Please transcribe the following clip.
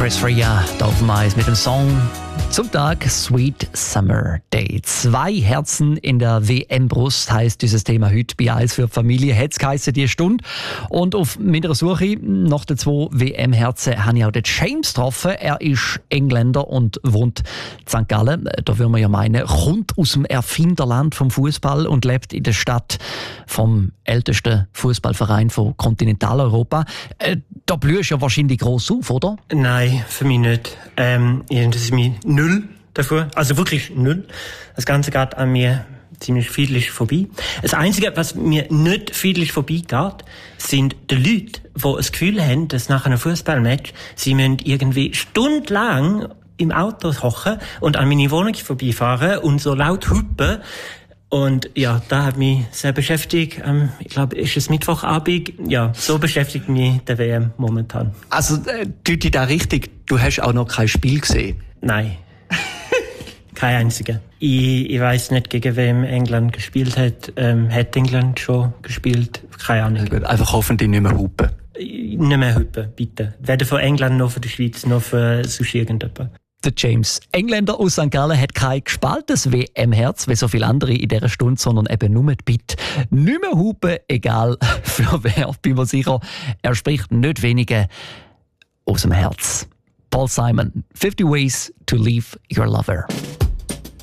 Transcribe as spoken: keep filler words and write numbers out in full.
Chris Ria da auf dem Eis mit dem Song zum Tag Sweet Summer Day. Zwei Herzen in der W M-Brust heisst dieses Thema heute bei Eis für die Familie. Hat es geheissen, die Stunde. Und auf meiner Suche nach den zwei W M-Herzen habe ich auch den James getroffen. Er ist Engländer und wohnt in Sankt Gallen. Da würde man ja meinen, kommt aus dem Erfinderland vom Fußball und lebt in der Stadt vom ältesten Fußballverein von Kontinentaleuropa. Äh, da blühst du ja wahrscheinlich gross auf, oder? Nein, für mich nicht. Ähm, das ist mir null davor. Also wirklich null. Das Ganze geht an mir ziemlich friedlich vorbei. Das Einzige, was mir nicht friedlich vorbeigeht, sind die Leute, die das Gefühl haben, dass nach einem Fußballmatch sie müssen irgendwie stundenlang im Auto hocken und an meine Wohnung vorbeifahren und so laut hupen. Und ja, da hat mich sehr beschäftigt. Ähm, ich glaube, ist es Mittwochabend? Ja, so beschäftigt mich der W M momentan. Also, äh, tut dich da richtig, du hast auch noch kein Spiel gesehen? Nein. Kein einziger. Ich, ich weiss nicht, gegen wem England gespielt hat. Ähm, hat England schon gespielt? Keine Ahnung. Ja, einfach hoffentlich nicht mehr hupen. Nicht mehr hupen, bitte. Weder von England noch von der Schweiz noch von sonst irgendjemand. Der James, Engländer aus Sankt Gallen, hat kein gespaltenes W M-Herz, wie so viele andere in dieser Stunde, sondern eben nur die Bitte. Nicht mehr hupen, egal für wer, bin mir sicher. Er spricht nicht wenige aus dem Herz. Paul Simon, fifty Ways to Leave Your Lover.